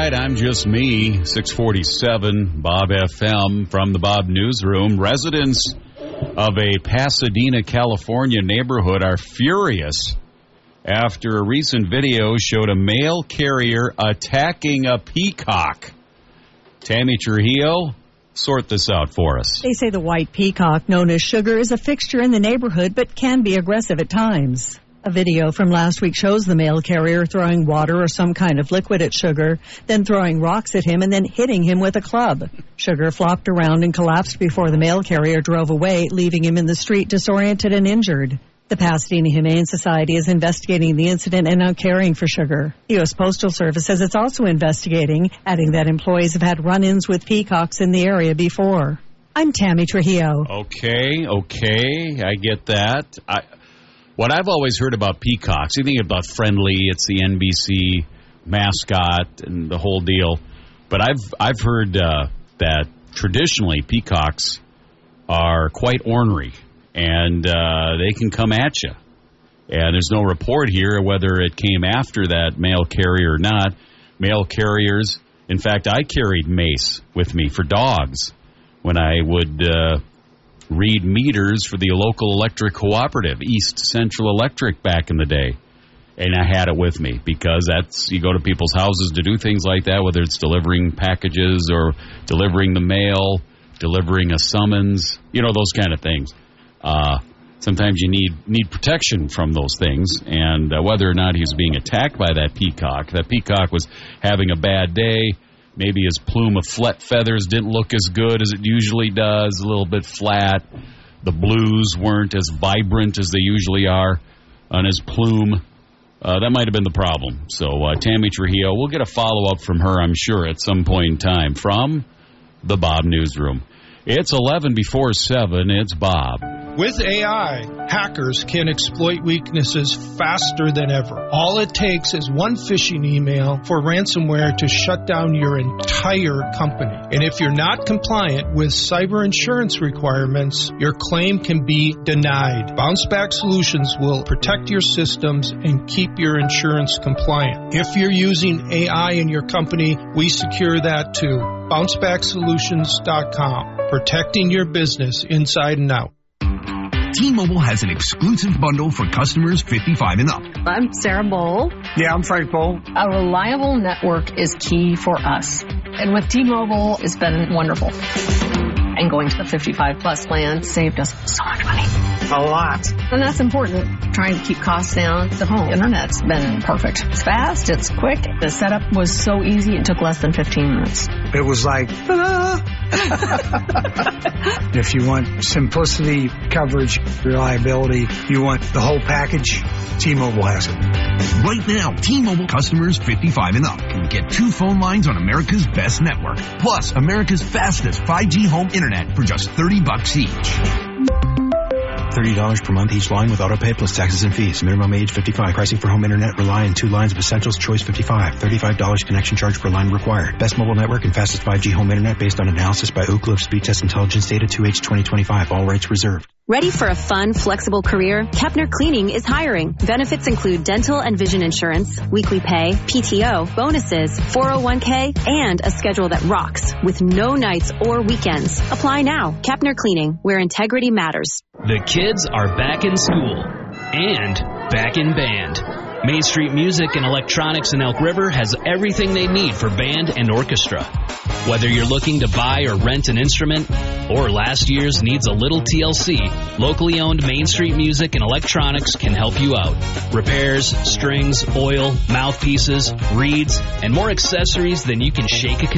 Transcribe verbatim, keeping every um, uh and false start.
right, I'm just me, six forty-seven, Bob F M from the Bob Newsroom. Residents of a Pasadena, California neighborhood are furious after a recent video showed a mail carrier attacking a peacock. Tammy Trujillo, sort this out for us. They say the white peacock, known as Sugar, is a fixture in the neighborhood but can be aggressive at times. A video from last week shows the mail carrier throwing water or some kind of liquid at Sugar, then throwing rocks at him and then hitting him with a club. Sugar flopped around and collapsed before the mail carrier drove away, leaving him in the street disoriented and injured. The Pasadena Humane Society is investigating the incident and now caring for Sugar. The U S Postal Service says it's also investigating, adding that employees have had run-ins with peacocks in the area before. I'm Tammy Trujillo. Okay, okay, I get that. I... What I've always heard about peacocks, you think about Friendly, it's the N B C mascot and the whole deal. But I've I've heard uh, that traditionally peacocks are quite ornery, and uh, they can come at you. And there's no report here whether it came after that mail carrier or not. Mail carriers, in fact, I carried mace with me for dogs when I would... Uh, read meters for the local electric cooperative, East Central Electric, back in the day. And I had it with me because that's, you go to people's houses to do things like that, whether it's delivering packages or delivering the mail, delivering a summons, you know, those kind of things. Uh, sometimes you need need protection from those things. And uh, whether or not he was being attacked by that peacock, that peacock was having a bad day. Maybe his plume of flat feathers didn't look as good as it usually does, a little bit flat. The blues weren't as vibrant as they usually are on his plume. Uh, that might have been the problem. So, uh, Tammy Trujillo, we'll get a follow-up from her, I'm sure, at some point in time from the Bob Newsroom. It's eleven before seven. It's Bob. With A I, hackers can exploit weaknesses faster than ever. All it takes is one phishing email for ransomware to shut down your entire company. And if you're not compliant with cyber insurance requirements, your claim can be denied. Bounce Back Solutions will protect your systems and keep your insurance compliant. If you're using A I in your company, we secure that too. bounce back solutions dot com. Protecting your business inside and out. T-Mobile has an exclusive bundle for customers fifty-five and up. I'm Sarah Bowl. Yeah, I'm Frank Bowl. A reliable network is key for us. And with T-Mobile, it's been wonderful. And going to the fifty-five plus plan saved us so much money. A lot. And that's important. Trying to keep costs down. The home internet's been perfect. It's fast. It's quick. The setup was so easy. It took less than fifteen minutes. It was like, ta-da! If you want simplicity, coverage, reliability, you want the whole package, T-Mobile has it. Right now, T-Mobile customers fifty-five and up can get two phone lines on America's best network, plus America's fastest five G home internet for just thirty bucks each. thirty dollars per month each line with autopay plus taxes and fees. Minimum age fifty-five. Pricing for home internet rely on two lines of Essentials Choice fifty-five. thirty-five dollars connection charge per line required. Best mobile network and fastest five G home internet based on analysis by Oak Grove Speed Test Intelligence data two H twenty twenty-five. All rights reserved. Ready for a fun, flexible career? Kepner Cleaning is hiring. Benefits include dental and vision insurance, weekly pay, P T O, bonuses, four oh one k, and a schedule that rocks with no nights or weekends. Apply now. Kepner Cleaning, where integrity matters. The kids are back in school and back in band. Main Street Music and Electronics in Elk River has everything they need for band and orchestra. Whether you're looking to buy or rent an instrument, or last year's needs a little T L C, locally owned Main Street Music and Electronics can help you out. Repairs, strings, oil, mouthpieces, reeds, and more accessories than you can shake a